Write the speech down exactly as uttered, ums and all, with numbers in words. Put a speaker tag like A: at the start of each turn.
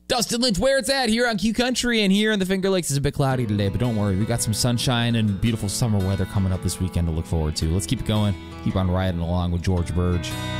A: Dustin Lynch, where it's at here on Q Country, and here in the Finger Lakes it's a bit cloudy today, but don't worry, we got some sunshine and beautiful summer weather coming up this weekend to look forward to. Let's keep it going. Keep on riding along with George Burge.